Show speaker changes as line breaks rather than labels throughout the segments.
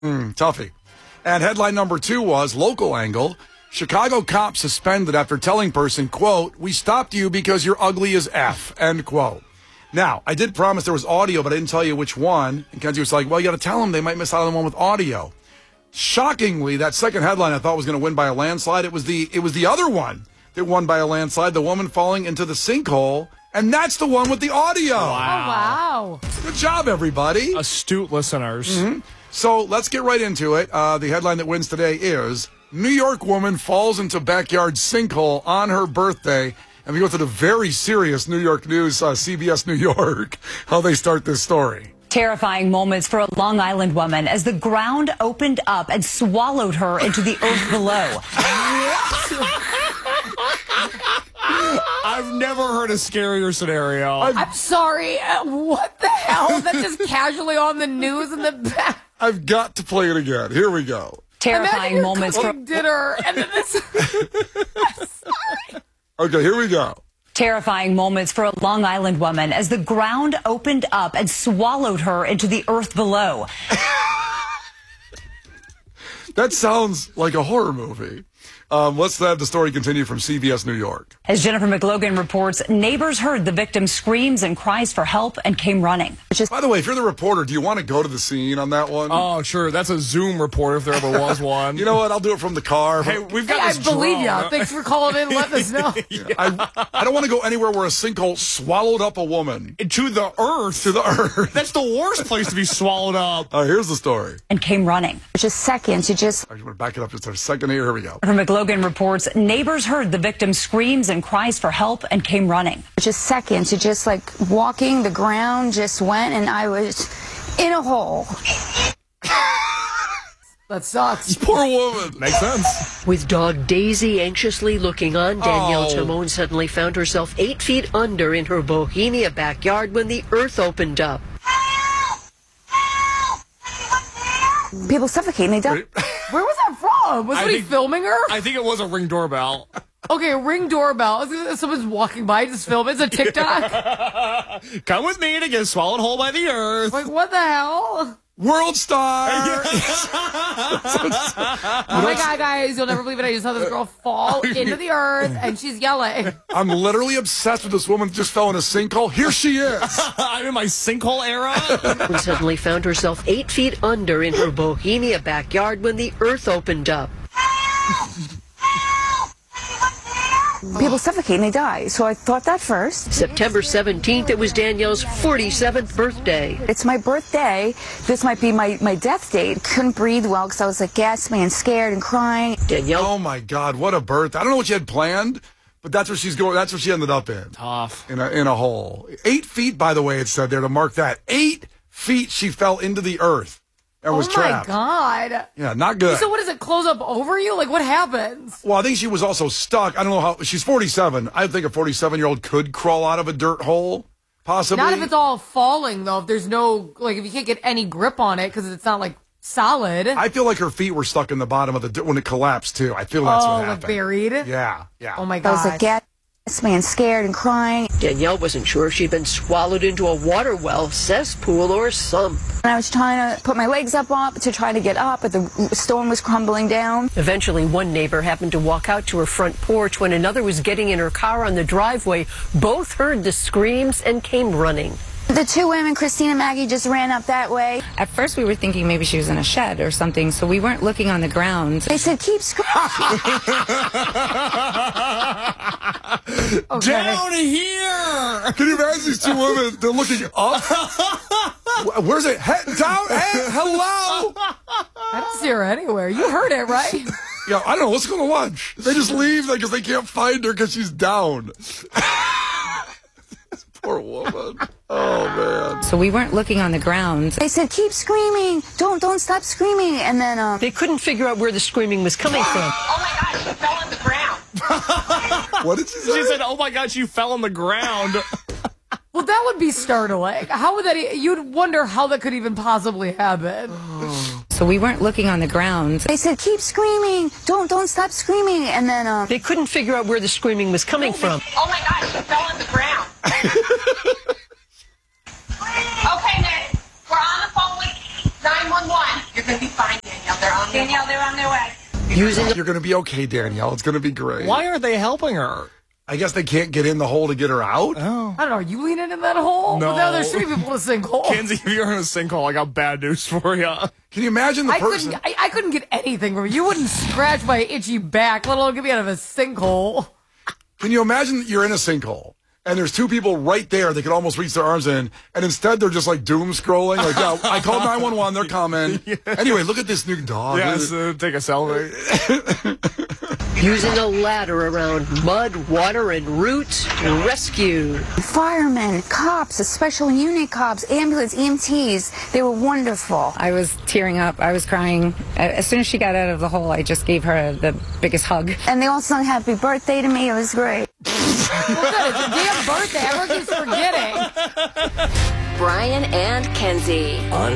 Toughie. And headline number 2 was local angle. Chicago cop suspended after telling person, quote, "We stopped you because you're ugly as F," end quote. Now, I did promise there was audio, but I didn't tell you which one. And Kenzie was like, well, you got to tell them they might miss out on the one with audio. Shockingly, that second headline I thought was going to win by a landslide. It was the other one that won by a landslide, the woman falling into the sinkhole. And that's the one with the audio.
Wow.
Oh, wow.
Good job, everybody.
Astute listeners.
Mm-hmm. So let's get right into it. The headline that wins today is New York woman falls into backyard sinkhole on her birthday. And we go to the very serious New York news, CBS New York, how they start this story.
Terrifying moments for a Long Island woman as the ground opened up and swallowed her into the earth below.
I've never heard a scarier scenario.
I'm sorry. What the hell? That's just casually on the news in the back.
I've got to play it again. Here we go.
Terrifying moments for
dinner and then this. I'm sorry.
Okay, here we go.
Terrifying moments for a Long Island woman as the ground opened up and swallowed her into the earth below.
That sounds like a horror movie. Let's have the story continue from CBS New York.
As Jennifer McLogan reports, neighbors heard the victim's screams and cries for help and came running.
By the way, if you're the reporter, do you want to go to the scene on that one?
Oh, sure. That's a Zoom report if there ever was one.
You know what? I'll do it from the car.
Hey, we've got
I
this
believe
drone.
you. Thanks for calling in and letting us know.
I don't want to go anywhere where a sinkhole swallowed up a woman.
To the earth.
To the earth.
That's the worst place to be swallowed up.
Here's the story.
And came running.
Just seconds, you just...
I'm going to back it up just a second here. Here we go.
Jennifer McLogan reports neighbors heard the victim's screams and cries for help and came running.
Just seconds, you just like walking, the ground just went and I was in a hole.
That sucks.
Poor woman.
Makes sense.
With dog Daisy anxiously looking on, Danielle Timon suddenly found herself 8 feet under in her Bohemia backyard when the earth opened up.
People suffocate and they die.
Where was that from? Was he filming her?
I think it was a Ring doorbell.
Okay, Ring doorbell. Someone's walking by, just film it. It's a TikTok.
Come with me to get swallowed whole by the earth.
Like, what the hell?
World star.
Oh my God, guys, you'll never believe it. I just saw this girl fall into the earth and she's yelling.
I'm literally obsessed with this woman who just fell in a sinkhole. Here she is.
I'm in my sinkhole era.
And suddenly found herself 8 feet under in her Bohemia backyard when the earth opened up.
People suffocate and they die. So I thought that first.
September 17th, it was Danielle's 47th birthday.
It's my birthday. This might be my death date. Couldn't breathe well because I was like gasping and scared and crying.
Danielle.
Oh my God, what a birth. I don't know what she had planned, but that's where she's going. That's where she ended up in.
Tough.
In a hole. 8 feet, by the way, it said there to mark that. 8 feet she fell into the earth and was trapped.
Oh my God.
Yeah, not good.
So what does it close up over you? Like, what happens?
Well, I think she was also stuck. I don't know how. She's 47. I think a 47-year-old could crawl out of a dirt hole, possibly.
Not if it's all falling, though. If there's no, like, if you can't get any grip on it because it's not, like, solid.
I feel like her feet were stuck in the bottom of the dirt when it collapsed, too. I feel that's what
like
happened.
buried?
Yeah.
Oh my
I
God.
was like gasping and scared and crying.
Danielle wasn't sure if she'd been swallowed into a water well, cesspool, or sump.
And I was trying to put my legs up to try to get up, but the stone was crumbling down.
Eventually, one neighbor happened to walk out to her front porch when another was getting in her car on the driveway. Both heard the screams and came running.
The two women, Christine and Maggie, just ran up that way.
At first, we were thinking maybe she was in a shed or something, so we weren't looking on the ground.
They said, keep screaming.
Down here!
Can you imagine these two women? They're looking up. Where's it? Down? Hey, hello?
I don't see her anywhere. You heard it, right?
Yeah, I don't know. Let's go to lunch. They just leave because they can't find her because she's down. Poor woman. Oh, man.
So we weren't looking on the ground.
They said, keep screaming. Don't stop screaming. And then,
They couldn't figure out where the screaming was coming from.
Oh my God, she fell on the ground.
What did she say?
She said, oh my God, she fell on the ground.
Well, that would be startling. How would that? You'd wonder how that could even possibly happen.
So we weren't looking on the ground.
they said, keep screaming. Don't stop screaming. And then,
They couldn't figure out where the screaming was coming from.
Oh my God, she fell on the ground. Okay, Nick, we're on the phone with 911. You're going to be fine, Danielle. They're on their way.
You're going to be okay, Danielle. It's going to be great.
Why aren't they helping her?
I guess they can't get in the hole to get her out.
Oh.
I don't know. Are you leaning in that hole?
No.
Well, there's 3 people in a sinkhole.
Kenzie, if you're in a sinkhole, I got bad news for you.
Can you imagine the person?
I couldn't get anything from you. You wouldn't scratch my itchy back, let alone get me out of a sinkhole.
Can you imagine that you're in a sinkhole and there's 2 people right there that could almost reach their arms in, and instead they're just like doom scrolling? Like, yeah, I called 911, they're coming. Yeah. Anyway, look at this new dog.
Yeah, take a selfie.
Using a ladder around mud, water, and roots, rescue.
Firemen, cops, special unit cops, ambulance, EMTs, they were wonderful.
I was tearing up. I was crying. As soon as she got out of the hole, I just gave her the biggest hug.
And they all sung happy birthday to me. It was great.
Well, good. It's a damn birthday. Everyone keeps forgetting.
Brian and Kenzie.
On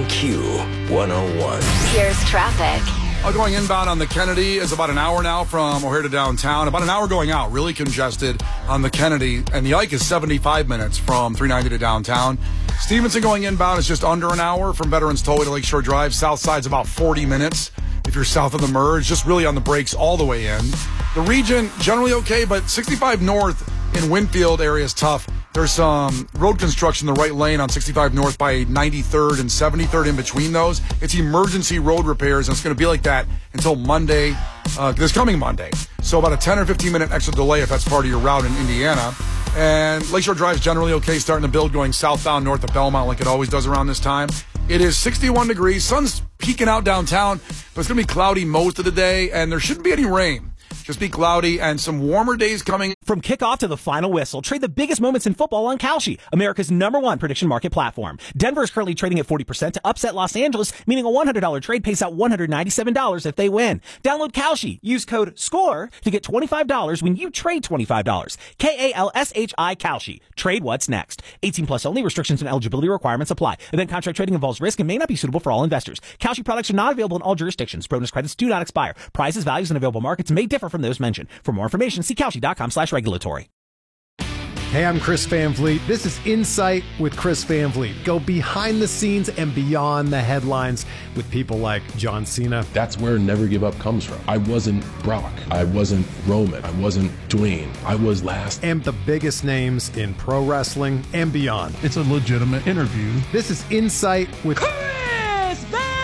Q101.
Here's traffic.
Going inbound on the Kennedy is about an hour now from O'Hare to downtown. About an hour going out, really congested on the Kennedy. And the Ike is 75 minutes from 390 to downtown. Stevenson going inbound is just under an hour from Veterans Tollway to Lakeshore Drive. South side's about 40 minutes if you're south of the merge. Just really on the brakes all the way in. The region, generally okay, but 65 north in Winfield area is tough. There's some road construction in the right lane on 65 north by 93rd and 73rd in between those. It's emergency road repairs, and it's going to be like that until Monday, this coming Monday. So about a 10 or 15 minute extra delay if that's part of your route in Indiana. And Lakeshore Drive is generally okay, starting to build going southbound north of Belmont like it always does around this time. It is 61 degrees. Sun's peeking out downtown, but it's going to be cloudy most of the day, and there shouldn't be any rain. Just be cloudy and some warmer days coming.
From kickoff to the final whistle, trade the biggest moments in football on Kalshi, America's #1 prediction market platform. Denver is currently trading at 40% to upset Los Angeles, meaning a $100 trade pays out $197 if they win. Download Kalshi. Use code SCORE to get $25 when you trade $25. KALSHI Kalshi. Trade what's next. 18 plus only. Restrictions and eligibility requirements apply. Event contract trading involves risk and may not be suitable for all investors. Kalshi products are not available in all jurisdictions. Bonus credits do not expire. Prices, values, and available markets may differ from those mentioned. For more information, see Kalshi.com/regulatory.
Hey, I'm Chris Van Vliet. This is Insight with Chris Van Vliet. Go behind the scenes and beyond the headlines with people like John Cena.
That's where Never Give Up comes from. I wasn't Brock. I wasn't Roman. I wasn't Dwayne. I was last.
And the biggest names in pro wrestling and beyond.
It's a legitimate interview.
This is Insight with
Chris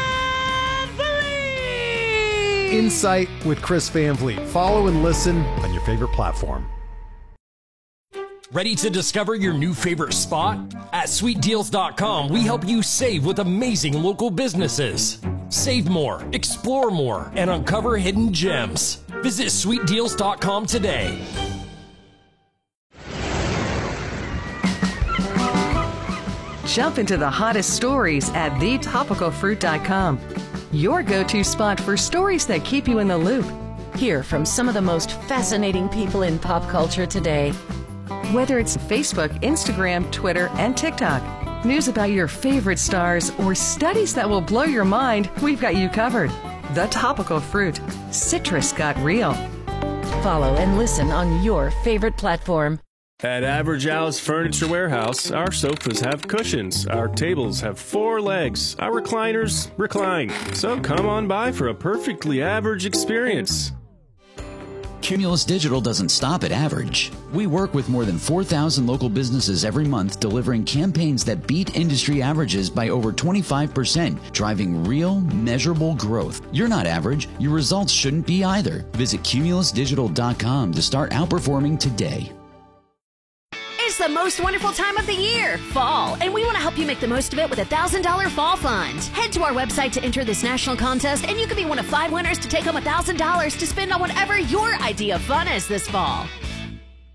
Van Vliet.
Insight with Chris Van Vliet. Follow and listen on your favorite platform.
Ready to discover your new favorite spot? At SweetDeals.com, we help you save with amazing local businesses. Save more, explore more, and uncover hidden gems. Visit SweetDeals.com today.
Jump into the hottest stories at thetopicalfruit.com. Your go-to spot for stories that keep you in the loop.
Hear from some of the most fascinating people in pop culture today.
Whether it's Facebook, Instagram, Twitter, and TikTok, news about your favorite stars, or studies that will blow your mind, we've got you covered. The Topical Fruit. Citrus got real.
Follow and listen on your favorite platform.
At Average Al's Furniture Warehouse, our sofas have cushions, our tables have 4 legs, our recliners recline. So come on by for a perfectly average experience.
Cumulus Digital doesn't stop at average. We work with more than 4,000 local businesses every month, delivering campaigns that beat industry averages by over 25%, driving real, measurable growth. You're not average. Your results shouldn't be either. Visit cumulusdigital.com to start outperforming today.
It's the most wonderful time of the year, fall, and we want to help you make the most of it with a $1,000 fall fund. Head to our website to enter this national contest, and you could be one of 5 winners to take home $1,000 to spend on whatever your idea of fun is this fall.